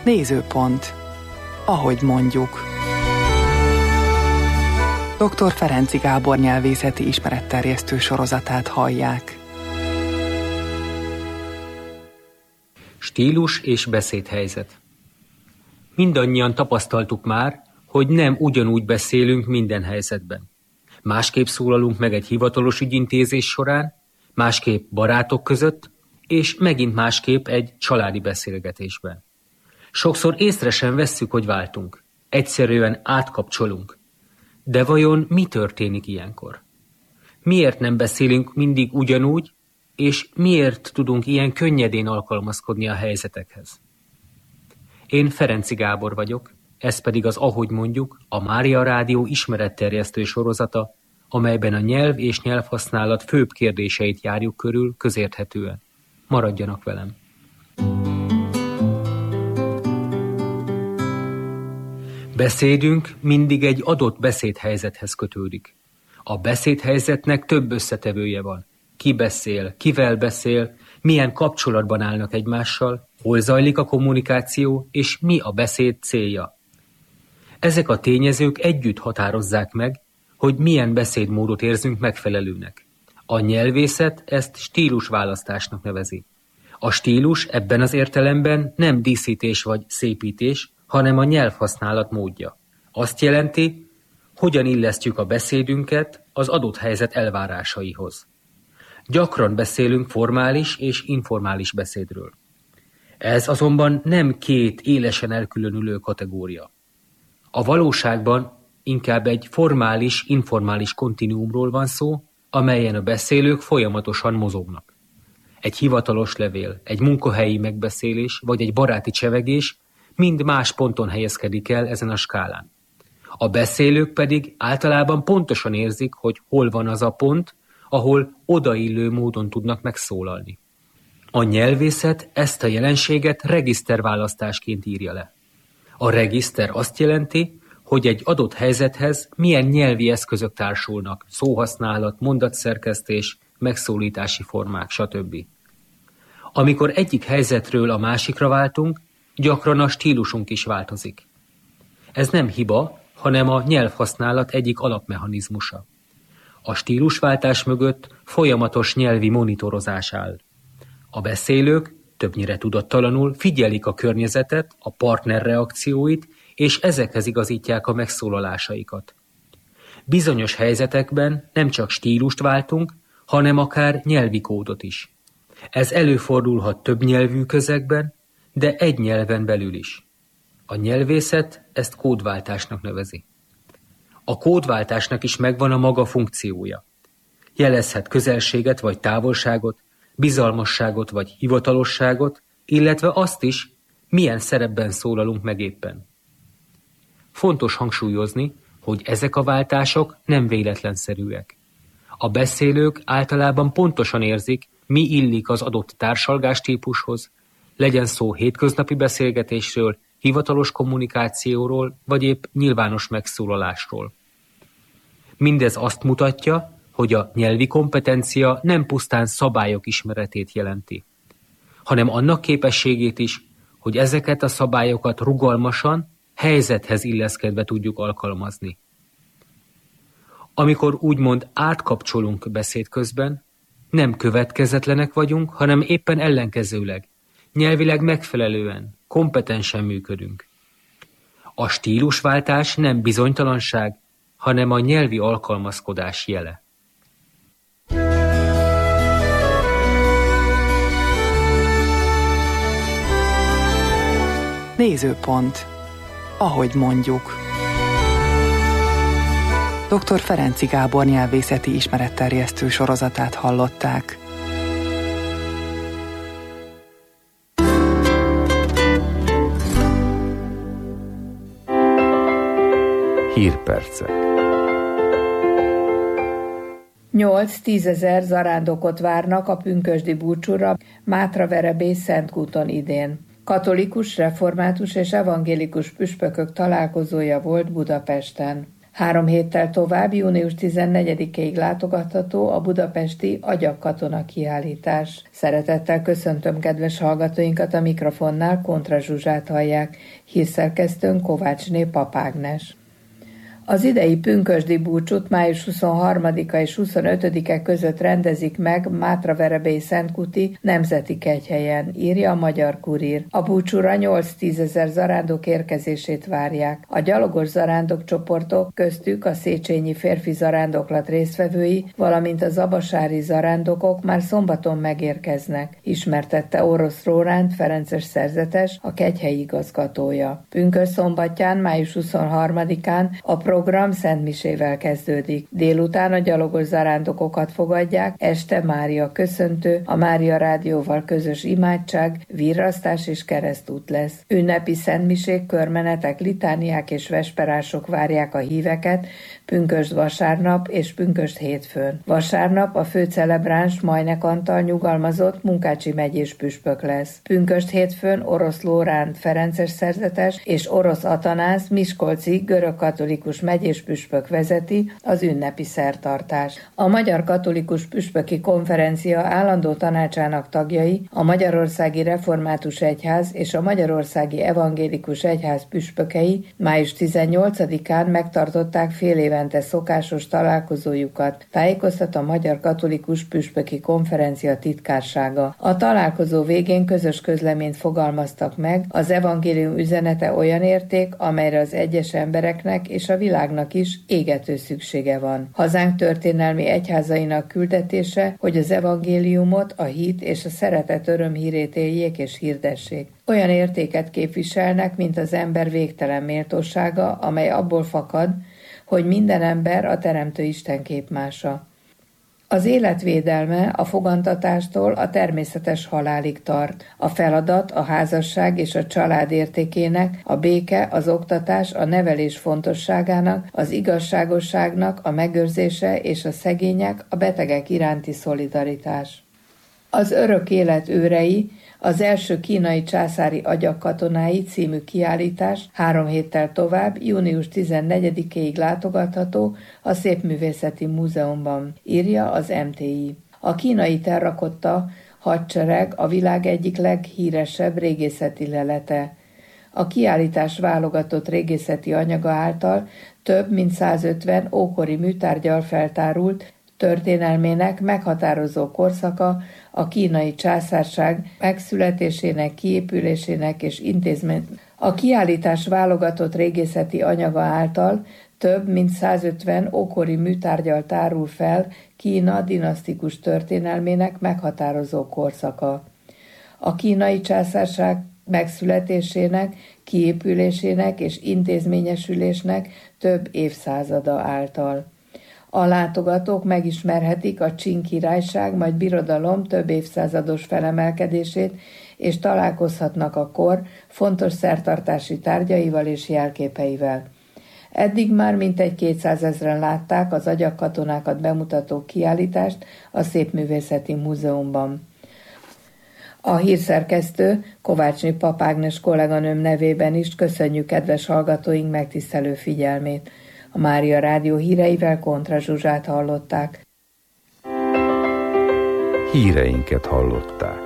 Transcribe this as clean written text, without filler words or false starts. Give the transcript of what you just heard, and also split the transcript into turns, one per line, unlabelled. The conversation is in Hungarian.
Nézőpont. Ahogy mondjuk. Dr. Ferenczy Gábor nyelvészeti ismeretterjesztő sorozatát hallják.
Stílus és beszédhelyzet. Mindannyian tapasztaltuk már, hogy nem ugyanúgy beszélünk minden helyzetben. Másképp szólalunk meg egy hivatalos ügyintézés során, másképp barátok között, és megint másképp egy családi beszélgetésben. Sokszor észre sem vesszük, hogy váltunk. Egyszerűen átkapcsolunk. De vajon mi történik ilyenkor? Miért nem beszélünk mindig ugyanúgy, és miért tudunk ilyen könnyedén alkalmazkodni a helyzetekhez? Én Ferenczy Gábor vagyok, ez pedig az Ahogy mondjuk, a Mária Rádió ismeretterjesztő sorozata, amelyben a nyelv és nyelvhasználat főbb kérdéseit járjuk körül közérthetően. Maradjanak velem! Beszédünk mindig egy adott beszédhelyzethez kötődik. A beszédhelyzetnek több összetevője van. Ki beszél, kivel beszél, milyen kapcsolatban állnak egymással, hol zajlik a kommunikáció, és mi a beszéd célja. Ezek a tényezők együtt határozzák meg, hogy milyen beszédmódot érzünk megfelelőnek. A nyelvészet ezt stílusválasztásnak nevezi. A stílus ebben az értelemben nem díszítés vagy szépítés, hanem a nyelvhasználat módja. Azt jelenti, hogyan illesztjük a beszédünket az adott helyzet elvárásaihoz. Gyakran beszélünk formális és informális beszédről. Ez azonban nem két élesen elkülönülő kategória. A valóságban inkább egy formális-informális kontinuumról van szó, amelyen a beszélők folyamatosan mozognak. Egy hivatalos levél, egy munkahelyi megbeszélés vagy egy baráti csevegés mind más ponton helyezkedik el ezen a skálán. A beszélők pedig általában pontosan érzik, hogy hol van az a pont, ahol odaillő módon tudnak megszólalni. A nyelvészet ezt a jelenséget regiszterválasztásként írja le. A regiszter azt jelenti, hogy egy adott helyzethez milyen nyelvi eszközök társulnak, szóhasználat, mondatszerkesztés, megszólítási formák, stb. Amikor egyik helyzetről a másikra váltunk, gyakran a stílusunk is változik. Ez nem hiba, hanem a nyelvhasználat egyik alapmechanizmusa. A stílusváltás mögött folyamatos nyelvi monitorozás áll. A beszélők, többnyire tudattalanul figyelik a környezetet, a partner reakcióit, és ezekhez igazítják a megszólalásaikat. Bizonyos helyzetekben nem csak stílust váltunk, hanem akár nyelvi kódot is. Ez előfordulhat több nyelvű közegben, de egy nyelven belül is. A nyelvészet ezt kódváltásnak nevezi. A kódváltásnak is megvan a maga funkciója. Jelezhet közelséget vagy távolságot, bizalmasságot vagy hivatalosságot, illetve azt is, milyen szerepben szólalunk meg éppen. Fontos hangsúlyozni, hogy ezek a váltások nem véletlenszerűek. A beszélők általában pontosan érzik, mi illik az adott társalgástípushoz, legyen szó hétköznapi beszélgetésről, hivatalos kommunikációról, vagy épp nyilvános megszólalásról. Mindez azt mutatja, hogy a nyelvi kompetencia nem pusztán szabályok ismeretét jelenti, hanem annak képességét is, hogy ezeket a szabályokat rugalmasan, helyzethez illeszkedve tudjuk alkalmazni. Amikor úgymond átkapcsolunk beszéd közben, nem következetlenek vagyunk, hanem éppen ellenkezőleg, nyelvileg megfelelően, kompetensen működünk. A stílusváltás nem bizonytalanság, hanem a nyelvi alkalmazkodás jele.
Nézőpont. Ahogy mondjuk. Dr. Ferenczy Gábor nyelvészeti ismeretterjesztő sorozatát hallották.
Hírpercek.
8-10 ezer zarándokot várnak a pünkösdi búcsúra Mátraverebély Szentkúton idén. Katolikus, református és evangélikus püspökök találkozója volt Budapesten. 3 héttel tovább, június 14-ig látogatható a budapesti Agyakkatona kiállítás. Szeretettel köszöntöm kedves hallgatóinkat, a mikrofonnál Kontra Zsuzsát hallják, hírszerkesztőn Kovácsné Pap Ágnes. Az idei pünkösdi búcsút május 23-a és 25-e között rendezik meg Mátraverebély-Szentkuti Nemzeti Kegyhelyen, írja a Magyar Kurír. A búcsúra 8-10 ezer zarándok érkezését várják. A gyalogos zarándok csoportok, köztük a széchenyi férfi zarándoklat résztvevői, valamint a zabasári zarándokok már szombaton megérkeznek, ismertette Orosz Róránt ferences szerzetes, a kegyhelyi igazgatója. Pünkösd-szombatján, május 23-án a program szentmisével kezdődik. Délután a gyalogos zarándokokat fogadják, este Mária köszöntő, a Mária Rádióval közös imádság, virrasztás és keresztút lesz. Ünnepi szentmisék, körmenetek, litániák és vesperások várják a híveket pünkösd vasárnap és pünkösd hétfőn. Vasárnap a főcelebráns Majnek Antal nyugalmazott Munkácsi megyés püspök lesz. Pünkösd hétfőn Orosz Lóránt ferences szerzetes és Orosz Atanász miskolci görögkatolikus megyés püspök vezeti az ünnepi szertartást. A Magyar Katolikus Püspöki Konferencia állandó tanácsának tagjai, a Magyarországi Református Egyház és a Magyarországi Evangélikus Egyház püspökei május 18-án megtartották fél évente szokásos találkozójukat, tájékoztat a Magyar Katolikus Püspöki Konferencia titkársága. A találkozó végén közös közleményt fogalmaztak meg, az evangélium üzenete olyan érték, amelyre az egyes embereknek és a világnak is égető szüksége van. Hazánk történelmi egyházainak küldetése, hogy az evangéliumot, a hit és a szeretet örömhírét éljék és hirdessék. Olyan értéket képviselnek, mint az ember végtelen méltósága, amely abból fakad, hogy minden ember a Teremtő Isten képmása. Az életvédelme a fogantatástól a természetes halálig tart. A feladat a házasság és a család értékének, a béke, az oktatás, a nevelés fontosságának, az igazságosságnak a megőrzése és a szegények, a betegek iránti szolidaritás. Az örök élet őrei, az első kínai császári agyakkatonái című kiállítás 3 héttel tovább, június 14-ig látogatható a Szépművészeti Múzeumban, írja az MTI. A kínai terrakotta hadsereg a világ egyik leghíresebb régészeti lelete. A kiállítás válogatott régészeti anyaga által több mint 150 ókori műtárggyal feltárult történelmének meghatározó korszaka a kínai császárság megszületésének, kiépülésének és A kiállítás válogatott régészeti anyaga által több mint 150 ókori műtárggyal tárul fel Kína dinasztikus történelmének meghatározó korszaka. A kínai császárság megszületésének, kiépülésének és intézményesülésnek több évszázada által. A látogatók megismerhetik a Csing királyság, majd birodalom több évszázados felemelkedését, és találkozhatnak a kor fontos szertartási tárgyaival és jelképeivel. Eddig már mintegy 200 000-en látták az agyakkatonákat bemutató kiállítást a Szépművészeti Múzeumban. A hírszerkesztő Kovácsné Pap Ágnes kolléganőm nevében is köszönjük kedves hallgatóink megtisztelő figyelmét. A Mária Rádió híreivel Kontra Zsuzsát hallották.
Híreinket hallották.